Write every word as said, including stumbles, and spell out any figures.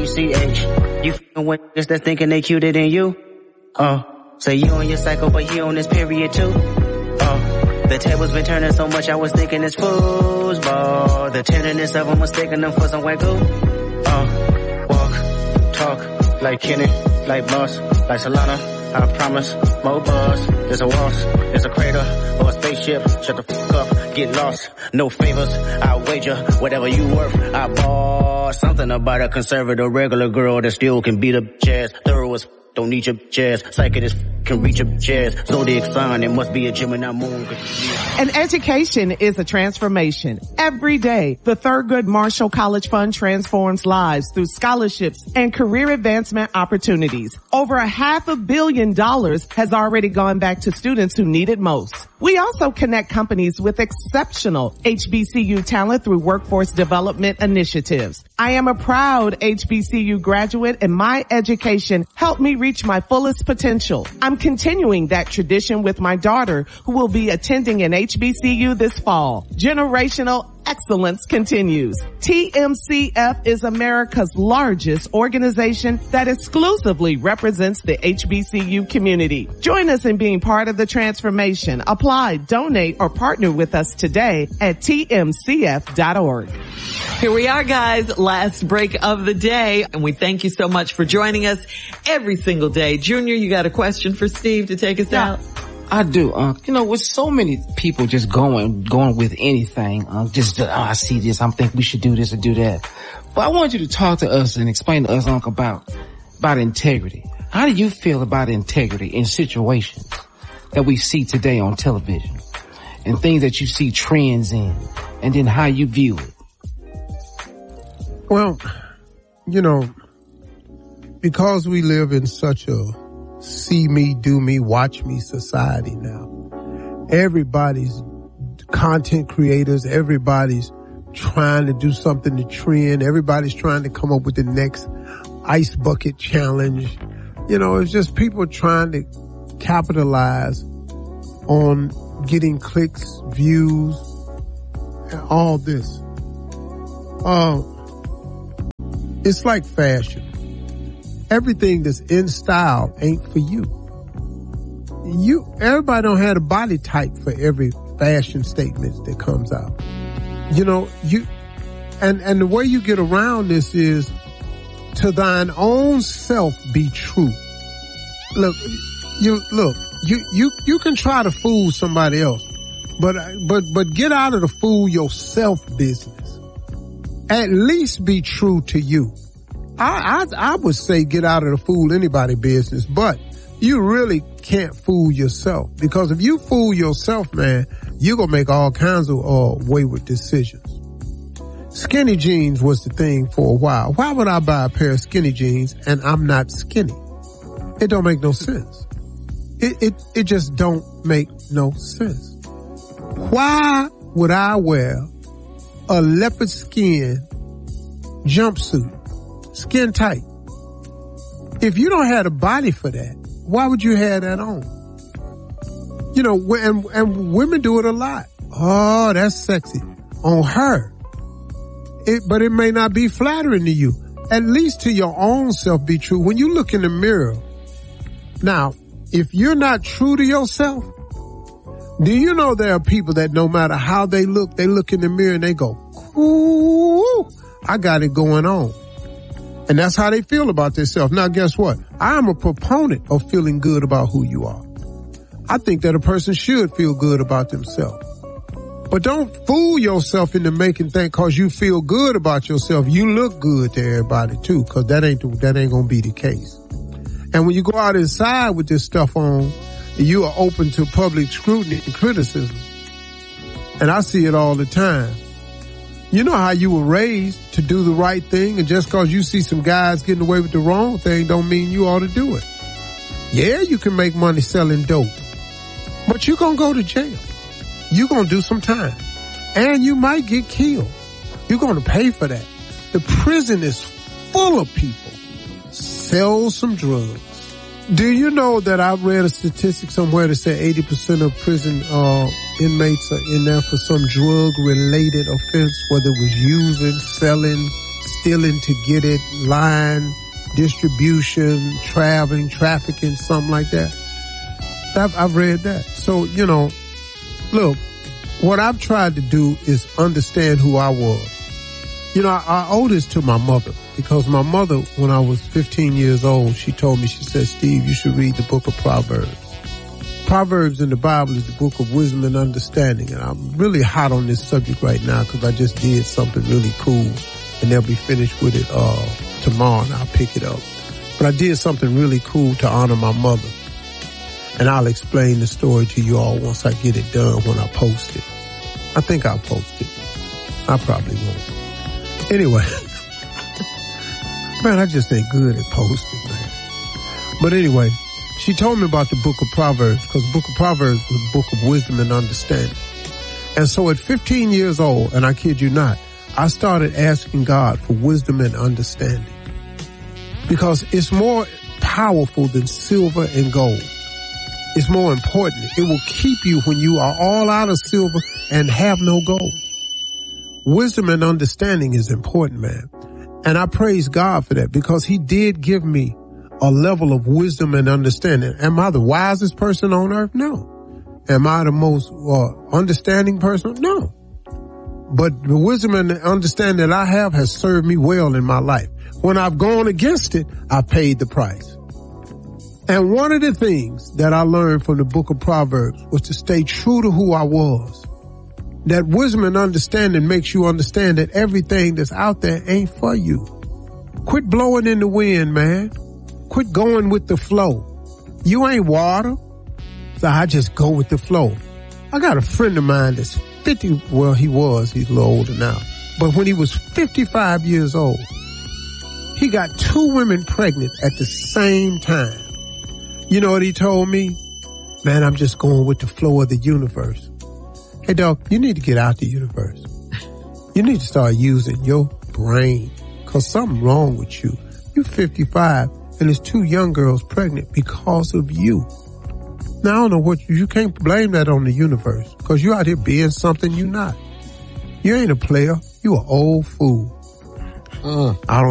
C H. You f***ing with niggas that's thinking they cuter than you? Uh, say you on your cycle, but he on his period too? Uh, the table's been turning so much I was thinking it's foosball. The tenderness of them mistaking them for some white goo. Uh, walk, talk, like Kenny, like Boss, like Solana. I promise, more buzz, there's a waltz, there's a crater, or a spaceship, shut the fuck up, get lost, no favors, I wager, whatever you worth, I bought something about a conservative regular girl that still can beat up jazz, thorough as don't need your jazz, psychic as can reach your jazz, zodiac sign, it must be a Gemini moon. An education is a transformation. Every day, the Thurgood Marshall College Fund transforms lives through scholarships and career advancement opportunities. Over a half a billion dollars has already gone back to students who need it most. We also connect companies with exceptional H B C U talent through workforce development initiatives. I am a proud H B C U graduate, and my education helped me reach my fullest potential. I'm continuing that tradition with my daughter, who will be attending an H B C U this fall. Generational excellence continues. T M C F is America's largest organization that exclusively represents the H B C U community. Join us in being part of the transformation. Apply, donate, or partner with us today at T M C F dot org. Here we are, guys. Last break of the day. And we thank you so much for joining us every single day. Junior, you got a question for Steve to take us yeah. out? I do. Uh, you know, with so many people just going, going with anything, uh, just, oh, I see this, I'm thinking we should do this or do that. But I want you to talk to us and explain to us, Uncle, about, about integrity. How do you feel about integrity in situations that we see today on television and things that you see trends in, and then how you view it? Well, you know, because we live in such a see me, do me, watch me society now. Everybody's content creators. Everybody's trying to do something to trend. Everybody's trying to come up with the next ice bucket challenge. You know, it's just people trying to capitalize on getting clicks, views, and all this. Uh, it's like fashion. Everything that's in style ain't for you. You, everybody don't have a body type for every fashion statement that comes out. You know, you, and, and the way you get around this is to thine own self be true. Look, you, look, you, you, you can try to fool somebody else, but, but, but get out of the fool yourself business. At least be true to you. I, I, I would say get out of the fool anybody business, but you really can't fool yourself, because if you fool yourself, man, you're going to make all kinds of uh, wayward decisions. Skinny jeans was the thing for a while. Why would I buy a pair of skinny jeans and I'm not skinny? It don't make no sense. It, it, it just don't make no sense. Why would I wear a leopard skin jumpsuit? Skin tight. If you don't have a body for that, why would you have that on? You know, and, and women do it a lot. Oh, that's sexy on her. It, but it may not be flattering to you. At least to your own self be true. When you look in the mirror, now, if you're not true to yourself, do you know there are people that no matter how they look, they look in the mirror and they go, ooh, I got it going on. And that's how they feel about themselves. Now, guess what? I'm a proponent of feeling good about who you are. I think that a person should feel good about themselves. But don't fool yourself into making things because you feel good about yourself. You look good to everybody too, because that ain't that ain't gonna be the case. And when you go out inside with this stuff on, you are open to public scrutiny and criticism. And I see it all the time. You know how you were raised to do the right thing, and just because you see some guys getting away with the wrong thing don't mean you ought to do it. Yeah, you can make money selling dope, but you're going to go to jail. You're going to do some time, and you might get killed. You're going to pay for that. The prison is full of people. Sell some drugs. Do you know that I read a statistic somewhere that said eighty percent of prison uh inmates are in there for some drug-related offense, whether it was using, selling, stealing to get it, lying, distribution, traveling, trafficking, something like that. I've, I've read that. So, you know, look, what I've tried to do is understand who I was. You know, I, I owe this to my mother, because my mother, when I was fifteen years old, she told me, she said, Steve, you should read the book of Proverbs. Proverbs in the Bible is the book of wisdom and understanding. And I'm really hot on this subject right now because I just did something really cool, and they'll be finished with it uh tomorrow, and I'll pick it up. But I did something really cool to honor my mother. And I'll explain the story to you all once I get it done, when I post it. I think I'll post it. I probably won't. Anyway, man, I just ain't good at posting, man. But anyway, she told me about the book of Proverbs, because the book of Proverbs was a book of wisdom and understanding. And so at fifteen years old, and I kid you not, I started asking God for wisdom and understanding, because it's more powerful than silver and gold. It's more important. It will keep you when you are all out of silver and have no gold. Wisdom and understanding is important, man. And I praise God for that, because he did give me a level of wisdom and understanding. Am I the wisest person on earth? No. Am I the most uh, understanding person? No. But the wisdom and the understanding that I have has served me well in my life. When I've gone against it, I paid the price. And one of the things that I learned from the book of Proverbs was to stay true to who I was. That wisdom and understanding makes you understand that everything that's out there ain't for you. Quit blowing in the wind, man. Quit going with the flow. You ain't water. So I just go with the flow. I got a friend of mine that's fifty, well, he was, he's a little older now. But when he was fifty-five years old, he got two women pregnant at the same time. You know what he told me? Man, I'm just going with the flow of the universe. Hey, dog, you need to get out the universe. You need to start using your brain, because something wrong with you. You're fifty-five, and there's two young girls pregnant because of you. Now, I don't know what, you, you can't blame that on the universe, because you're out here being something you're not. You ain't a player. You an old fool. Uh, I don't